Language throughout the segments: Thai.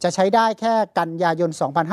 จะใช้ได้แค่กันยายน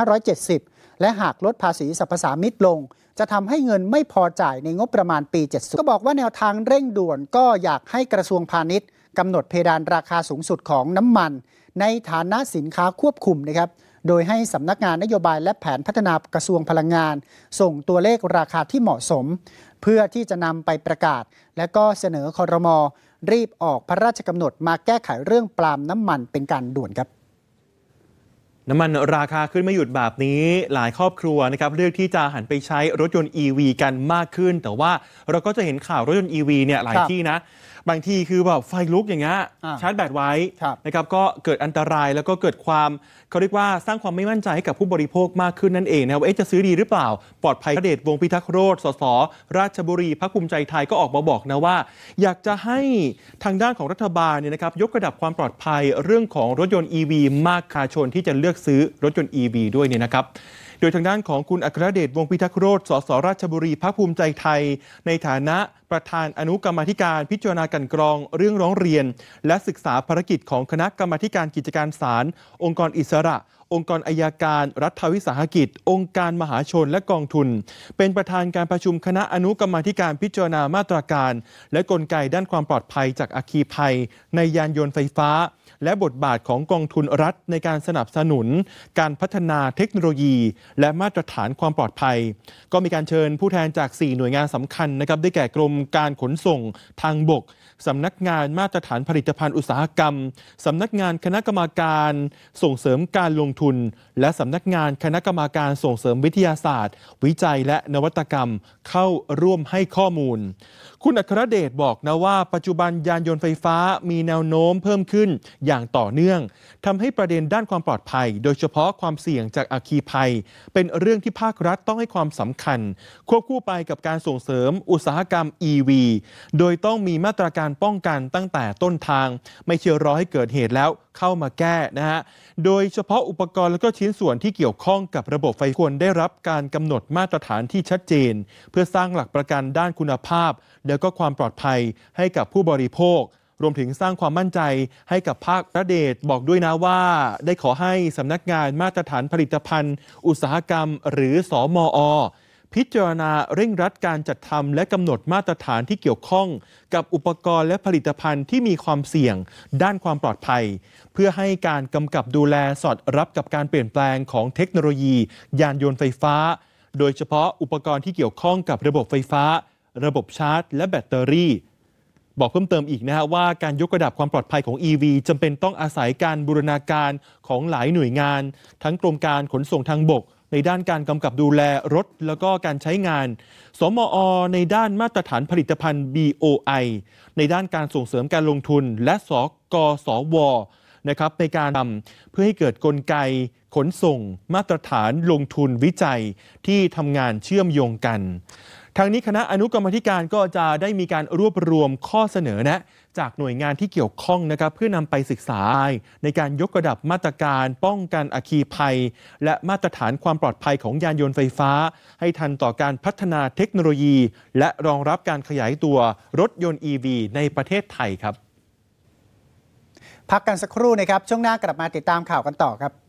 2570 และหากลดภาษีสรรพสามิตลงจะทำให้เงินไม่พอจ่ายในงบประมาณปี 70 ก็บอกว่าแนวทางเร่งด่วนก็อยากให้กระทรวงพาณิชย์กำหนดเพดานราคาสูงสุดของน้ำมันในฐานะสินค้าควบคุมนะครับโดยให้สำนักงานนโยบายและแผนพัฒนากระทรวงพลังงานส่งตัวเลขราคาที่เหมาะสมเพื่อที่จะนำไปประกาศและก็เสนอครม.รีบออกพระราชกำหนดมาแก้ไขเรื่องปาล์มน้ำมันเป็นการด่วนครับน้ำมันราคาขึ้นไม่หยุดแบบนี้หลายครอบครัวนะครับเลือกที่จะหันไปใช้รถยนต์ EV กันมากขึ้นแต่ว่าเราก็จะเห็นข่าวรถยนต์ EV เนี่ยหลายที่นะบางทีคือแบบไฟลุกอย่างเงี้ยชาร์จแบตไว้นะครับก็เกิดอันตรายแล้วก็เกิดความเขาเรียกว่าสร้างความไม่มั่นใจให้กับผู้บริโภคมากขึ้นนั่นเองนะว่าจะซื้อดีหรือเปล่าปลอดภัยเดชวงศ์พิทักษ์โรจน์ สส.ราชบุรีพรรคภูมิใจไทยก็ออกมาบอกนะว่าอยากจะให้ทางด้านของรัฐบาลเนี่ยนะครับยกระดับความปลอดภัยเรื่องของรถยนต์ EV มากประชาชนที่จะเลือกซื้อรถยนต์ EV ด้วยเนี่ยนะครับโดยทางด้านของคุณอัครเดชวงศ์พิทักษ์โรจน์ สส.ราชบุรีพรรคภูมิใจไทยในฐานะประธานอนุกรรมาธิการพิจารณากันกรองเรื่องร้องเรียนและศึกษาภารกิจของคณะกรรมาธิการกิจการศาลองค์กรอิสระองค์กรอัยการรัฐวิสาหกิจองค์การมหาชนและกองทุนเป็นประธานการประชุมคณะอนุกรรมาธิการพิจารณามาตรการและกลไกด้านความปลอดภัยจากอัคคีภัยในยานยนต์ไฟฟ้าและบทบาทของกองทุนรัฐในการสนับสนุนการพัฒนาเทคโนโลยีและมาตรฐานความปลอดภัยก็มีการเชิญผู้แทนจาก4หน่วยงานสำคัญนะครับได้แก่กรมการขนส่งทางบกสำนักงานมาตรฐานผลิตภัณฑ์อุตสาหกรรมสำนักงานคณะกรรมการส่งเสริมการลงทุนและสำนักงานคณะกรรมการส่งเสริมวิทยาศาสตร์วิจัยและนวัตกรรมเข้าร่วมให้ข้อมูลคุณอัครเดชบอกนะว่าปัจจุบันยานยนต์ไฟฟ้ามีแนวโน้มเพิ่มขึ้นอย่างต่อเนื่องทำให้ประเด็นด้านความปลอดภัยโดยเฉพาะความเสี่ยงจากอัคคีภัยเป็นเรื่องที่ภาครัฐต้องให้ความสำคัญควบคู่ไปกับการส่งเสริมอุตสาหกรรม EV โดยต้องมีมาตรการป้องกันตั้งแต่ต้นทางไม่เชื่อรอให้เกิดเหตุแล้วเข้ามาแก้นะฮะโดยเฉพาะอุปกรณ์และก็ชิ้นส่วนที่เกี่ยวข้องกับระบบไฟควรได้รับการกำหนดมาตรฐานที่ชัดเจนเพื่อสร้างหลักประกันด้านคุณภาพแล้วก็ความปลอดภัยให้กับผู้บริโภครวมถึงสร้างความมั่นใจให้กับภาครัฐบอกด้วยนะว่าได้ขอให้สำนักงานมาตรฐานผลิตภัณฑ์อุตสาหกรรมหรือสมอ.พิจารณาเร่งรัดการจัดทำและกำหนดมาตรฐานที่เกี่ยวข้องกับอุปกรณ์และผลิตภัณฑ์ที่มีความเสี่ยงด้านความปลอดภัยเพื่อให้การกำกับดูแลสอดรับกับการเปลี่ยนแปลงของเทคโนโลยียานยนต์ไฟฟ้าโดยเฉพาะอุปกรณ์ที่เกี่ยวข้องกับระบบไฟฟ้าระบบชาร์จและแบตเตอรี่บอกเพิ่มเติมอีกนะฮะว่าการยกระดับความปลอดภัยของ EV จำเป็นต้องอาศัยการบูรณาการของหลายหน่วยงานทั้งกรมการขนส่งทางบกในด้านการกำกับดูแลรถแล้วก็การใช้งานสมอ.ในด้านมาตรฐานผลิตภัณฑ์ BOI ในด้านการส่งเสริมการลงทุนและสกสว.นะครับในการทำเพื่อให้เกิดกลไกขนส่งมาตรฐานลงทุนวิจัยที่ทำงานเชื่อมโยงกันทางนี้คณะอนุกรรมาธิการก็จะได้มีการรวบรวมข้อเสนอแนะจากหน่วยงานที่เกี่ยวข้องนะครับเพื่อนำไปศึกษาในการยกระดับมาตรการป้องกันอัคคีภัยและมาตรฐานความปลอดภัยของยานยนต์ไฟฟ้าให้ทันต่อการพัฒนาเทคโนโลยีและรองรับการขยายตัวรถยนต์ EV ในประเทศไทยครับพักกันสักครู่นะครับช่วงหน้ากลับมาติดตามข่าวกันต่อครับ